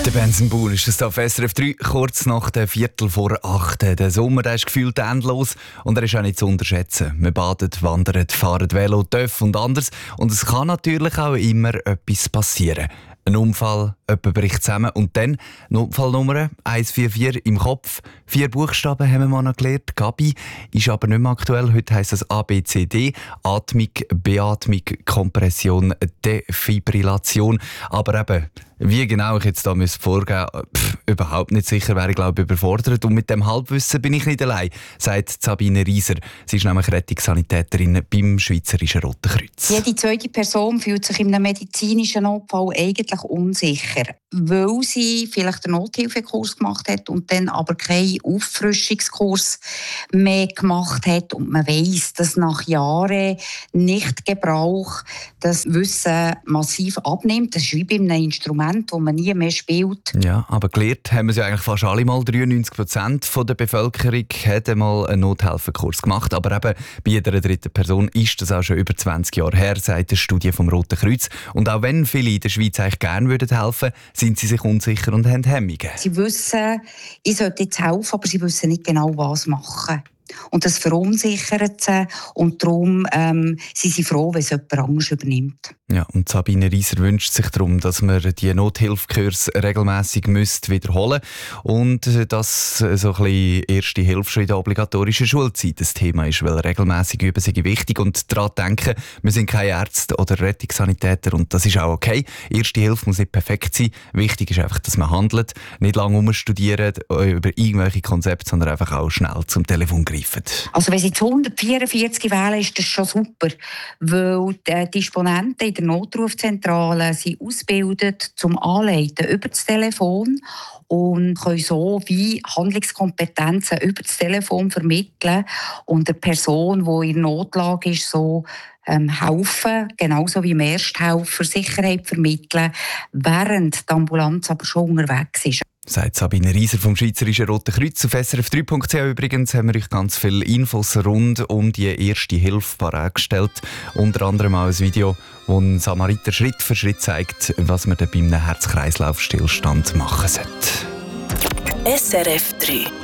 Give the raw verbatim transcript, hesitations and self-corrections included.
Der Benzenbuhl ist es auf S R F drei, kurz nach der Viertel vor acht. Der Sommer der ist gefühlt endlos und er ist auch nicht zu unterschätzen. Man badet, wandert, fahrt Velo, Töff und anderes. Und es kann natürlich auch immer etwas passieren. Ein Unfall, jemand bricht zusammen und dann Notfallnummer eins vier vier im Kopf. Vier Buchstaben haben wir mal noch gelernt. Gabi ist aber nicht mehr aktuell. Heute heisst es A B C D. Atmung, Beatmung, Kompression, Defibrillation. Aber eben, wie genau ich jetzt da vorgehen müsste, überhaupt nicht sicher, wäre ich glaube überfordert. Und mit dem Halbwissen bin ich nicht allein, sagt Sabine Rieser. Sie ist nämlich Rettungssanitäterin beim Schweizerischen Roten Kreuz. Jede zweite Person fühlt sich in einem medizinischen Notfall eigentlich unsicher, weil sie vielleicht einen Nothilfekurs gemacht hat und dann aber keinen Auffrischungskurs mehr gemacht hat. Und man weiss, dass nach Jahren Nichtgebrauch das Wissen massiv abnimmt. Das ist wie bei einem Instrument, das man nie mehr spielt. Ja, aber gelernt haben wir ja eigentlich fast alle mal. dreiundneunzig Prozent der Bevölkerung hat einmal einen Nothelferkurs gemacht. Aber eben bei jeder dritten Person ist das auch schon über zwanzig Jahre her, sagt eine Studie vom Roten Kreuz. Und auch wenn viele in der Schweiz eigentlich gerne würden helfen, sind sie sich unsicher und haben Hemmungen. Sie wissen, ich sollte jetzt helfen, aber sie wissen nicht genau, was machen. Und das verunsichert sie. Und darum ähm, sind sie froh, wenn es jemand anderes übernimmt. Ja, und Sabine Rieser wünscht sich darum, dass man die Nothilfekurs regelmässig wiederholen müsste und dass so ein bisschen Erste Hilfe schon in der obligatorischen Schulzeit das Thema ist, weil regelmäßig üben sei wichtig und daran denken, wir sind keine Ärzte oder Rettungssanitäter und das ist auch okay. Erste Hilfe muss nicht perfekt sein. Wichtig ist einfach, dass man handelt, nicht lange herumstudieren über irgendwelche Konzepte, sondern einfach auch schnell zum Telefon greifen. Also wenn Sie jetzt hundertvierundvierzig wählen, ist das schon super, weil die Disponenten in der Notrufzentrale sind ausgebildet zum Anleiten über das Telefon und können so wie Handlungskompetenzen über das Telefon vermitteln und der Person, die in Notlage ist, so ähm, helfen, genauso wie im Ersthelfer Sicherheit vermitteln, während die Ambulanz aber schon unterwegs ist. Sagt Sabine Rieser vom Schweizerischen Roten Kreuz. Auf S R F drei Punkt c h übrigens haben wir euch ganz viele Infos rund um die erste Hilfe bereitgestellt. Unter anderem auch ein Video, wo ein Samariter Schritt für Schritt zeigt, was man bei einem Herz-Kreislauf-Stillstand machen sollte. S R F drei